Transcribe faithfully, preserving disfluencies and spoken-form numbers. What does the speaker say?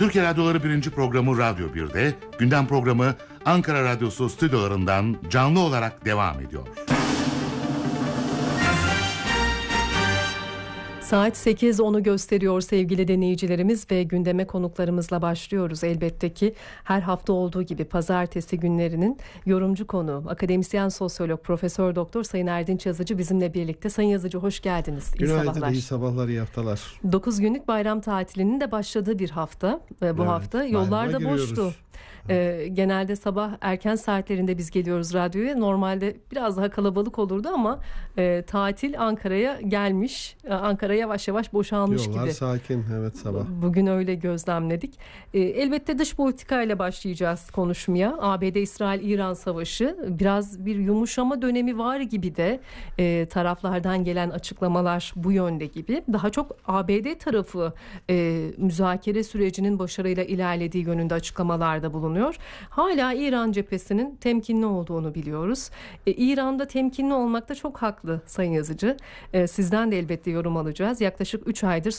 Türkiye Radyoları birinci programı Radyo bir'de, gündem programı Ankara Radyosu stüdyolarından canlı olarak devam ediyor. Saat sekiz onu gösteriyor sevgili dinleyicilerimiz ve gündeme konuklarımızla başlıyoruz. Elbette ki her hafta olduğu gibi pazartesi günlerinin yorumcu konuğu akademisyen sosyolog Profesör Doktor Sayın Erdinç Yazıcı bizimle birlikte. Sayın Yazıcı hoş geldiniz. İyi Günaydın, sabahlar. iyi sabahlar, iyi haftalar. dokuz günlük bayram tatilinin de başladığı bir hafta. Bu evet, hafta yollarda boştu. Ee, genelde sabah erken saatlerinde biz geliyoruz radyoya. Normalde biraz daha kalabalık olurdu ama e, tatil Ankara'ya gelmiş. Ankara yavaş yavaş boşalmış Yollar gibi. Yollar sakin, evet, sabah. Bugün öyle gözlemledik. E, elbette dış politikayla başlayacağız konuşmaya. A B D-İsrail-İran savaşı biraz bir yumuşama dönemi var gibi de e, taraflardan gelen açıklamalar bu yönde gibi. Daha çok A B D tarafı e, müzakere sürecinin başarıyla ilerlediği yönünde açıklamalarda bulunuyor. Hala İran cephesinin temkinli olduğunu biliyoruz. E, İran'da temkinli olmakta çok haklı Sayın Yazıcı. E, sizden de elbette yorum alacağız. Yaklaşık üç aydır